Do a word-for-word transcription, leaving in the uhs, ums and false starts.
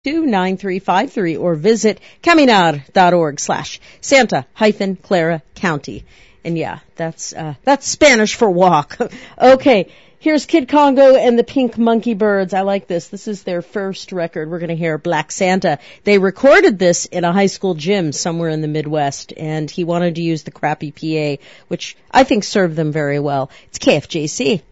two nine three five three or visit caminar.org slash Santa hyphen Clara County. And yeah, that's uh, that's Spanish for walk. Okay, here's Kid Congo and the Pink Monkey Birds. I like this. This is their first record. We're going to hear Black Santa. They recorded this in a high school gym somewhere in the Midwest, and he wanted to use the crappy P A, which I think served them very well. It's K F J C.